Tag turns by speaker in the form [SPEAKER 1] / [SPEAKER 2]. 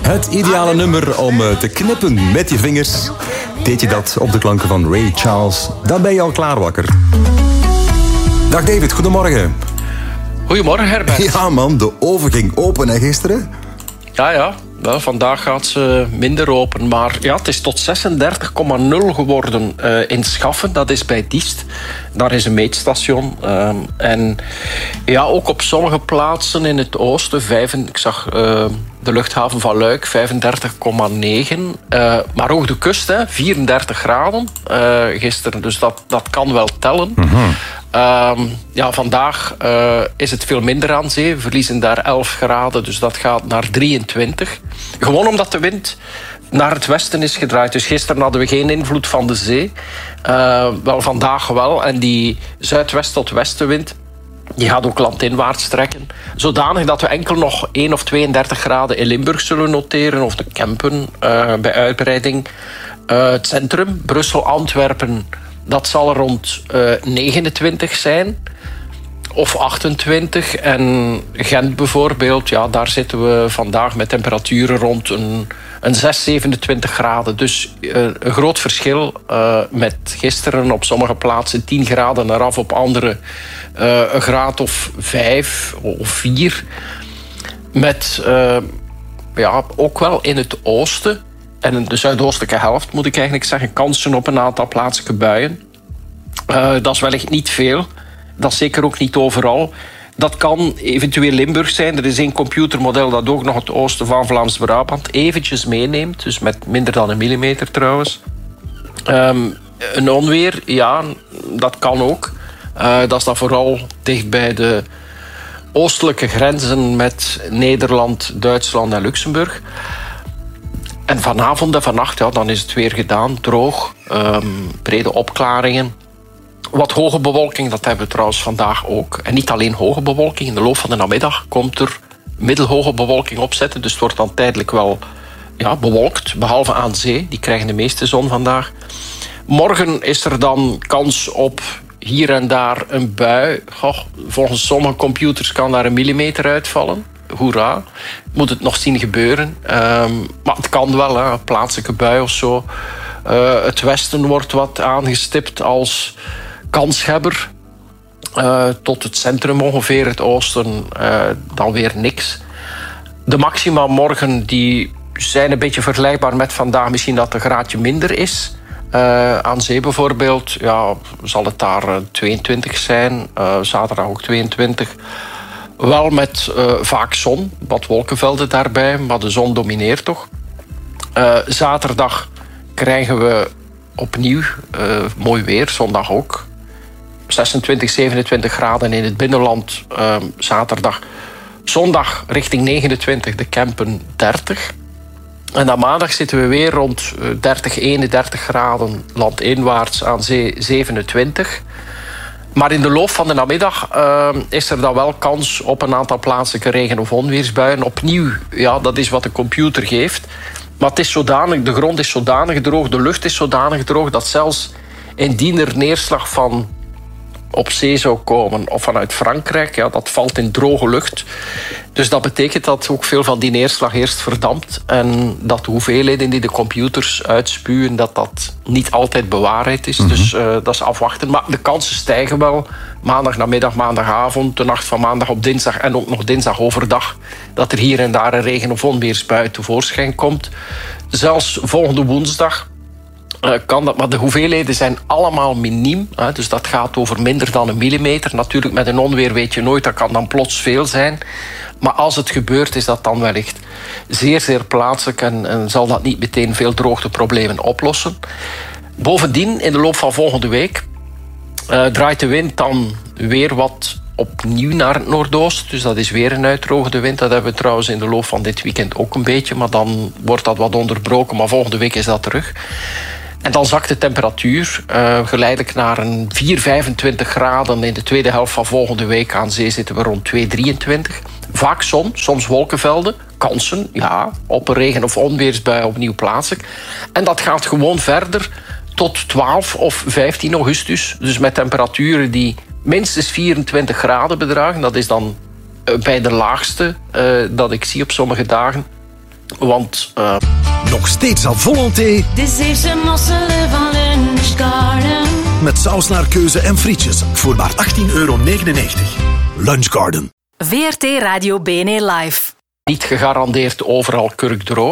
[SPEAKER 1] Het ideale nummer om te knippen met je vingers. Deed je dat op de klanken van Ray Charles, dan ben je al klaar wakker. Dag David, goedemorgen.
[SPEAKER 2] Goedemorgen Herbert.
[SPEAKER 1] Ja man, de oven ging open hè, gisteren.
[SPEAKER 2] Ja. Nou, vandaag gaat ze minder open. Maar ja, het is tot 36,0 geworden in Schaffen. Dat is bij Diest. Daar is een meetstation. En ja, ook op sommige plaatsen in het oosten. Ik zag de luchthaven van Luik, 35,9. Maar ook de kust, hè, 34 graden gisteren. Dus dat kan wel tellen. Mm-hmm. Vandaag is het veel minder aan zee. We verliezen daar 11 graden, dus dat gaat naar 23. Gewoon omdat de wind naar het westen is gedraaid. Dus gisteren hadden we geen invloed van de zee. Wel vandaag wel. En die zuidwest tot westenwind, die gaat ook landinwaarts trekken. Zodanig dat we enkel nog 1 of 32 graden in Limburg zullen noteren. Of de Kempen bij uitbreiding. Het centrum, Brussel, Antwerpen, dat zal rond 29 zijn. Of 28. En Gent bijvoorbeeld, ja, daar zitten we vandaag met temperaturen rond een 6, 27 graden. Dus een groot verschil met gisteren op sommige plaatsen 10 graden eraf, op andere een graad of 5 of 4. Met ook wel in het oosten en in de zuidoostelijke helft, moet ik eigenlijk zeggen, kansen op een aantal plaatselijke buien. Dat is wellicht niet veel. Dat is zeker ook niet overal. Dat kan eventueel Limburg zijn. Er is één computermodel dat ook nog het oosten van Vlaams-Brabant eventjes meeneemt. Dus met minder dan 1 millimeter trouwens. Een onweer, ja, dat kan ook. Dat is dan vooral dicht bij de oostelijke grenzen met Nederland, Duitsland en Luxemburg. En vanavond en vannacht, ja, dan is het weer gedaan. Droog, brede opklaringen. Wat hoge bewolking, dat hebben we trouwens vandaag ook. En niet alleen hoge bewolking. In de loop van de namiddag komt er middelhoge bewolking opzetten. Dus het wordt dan tijdelijk wel bewolkt. Behalve aan zee, die krijgen de meeste zon vandaag. Morgen is er dan kans op hier en daar een bui. Volgens sommige computers kan daar 1 millimeter uitvallen. Hoera. Moet het nog zien gebeuren. Maar het kan wel, hè, een plaatselijke bui of zo. Het westen wordt wat aangestipt als kanshebber. Tot het centrum ongeveer, het oosten dan weer niks. De maxima morgen die zijn een beetje vergelijkbaar met vandaag. Misschien dat een graadje minder is. Aan zee bijvoorbeeld, ja, zal het daar 22 zijn. Zaterdag ook 22. Wel met vaak zon, wat wolkenvelden daarbij, maar de zon domineert toch. Zaterdag krijgen we opnieuw mooi weer, zondag ook. 26, 27 graden in het binnenland zaterdag. Zondag richting 29, de Kempen 30. En dan maandag zitten we weer rond 30, 31 graden landinwaarts, aan zee 27. Maar in de loop van de namiddag is er dan wel kans op een aantal plaatselijke regen- of onweersbuien. Opnieuw, ja, dat is wat de computer geeft. Maar het is zodanig, de grond is zodanig droog, de lucht is zodanig droog, dat zelfs indien er neerslag van op zee zou komen of vanuit Frankrijk, ja, dat valt in droge lucht. Dus dat betekent dat ook veel van die neerslag eerst verdampt en dat de hoeveelheden die de computers uitspuwen, dat niet altijd bewaarheid is. Mm-hmm. Dus dat is afwachten. Maar de kansen stijgen wel. Maandag namiddag, maandagavond, de nacht van maandag op dinsdag en ook nog dinsdag overdag, dat er hier en daar een regen- of onweersbui tevoorschijn komt. Zelfs volgende woensdag kan dat, maar de hoeveelheden zijn allemaal miniem. Hè, dus dat gaat over minder dan 1 millimeter. Natuurlijk, met een onweer weet je nooit, dat kan dan plots veel zijn. Maar als het gebeurt, is dat dan wellicht zeer, zeer plaatselijk en zal dat niet meteen veel droogteproblemen oplossen. Bovendien, in de loop van volgende week draait de wind dan weer wat opnieuw naar het noordoosten. Dus dat is weer een uitdrogende wind. Dat hebben we trouwens in de loop van dit weekend ook een beetje. Maar dan wordt dat wat onderbroken. Maar volgende week is dat terug. En dan zakt de temperatuur geleidelijk naar een 4,25 graden. In de tweede helft van volgende week aan zee zitten we rond 2,23. Vaak zon, soms wolkenvelden. Kansen, ja, op een regen- of onweersbui opnieuw plaatselijk. En dat gaat gewoon verder tot 12 of 15 augustus. Dus met temperaturen die minstens 24 graden bedragen. Dat is dan bij de laagste dat ik zie op sommige dagen. Want
[SPEAKER 3] nog steeds à volonté.
[SPEAKER 4] De Zeeuwse mosselen van Lunchgarden.
[SPEAKER 3] Met saus naar keuze en frietjes voor maar €18,99. Lunchgarden.
[SPEAKER 5] VRT Radio BNE Live.
[SPEAKER 2] niet gegarandeerd overal kurkdroog.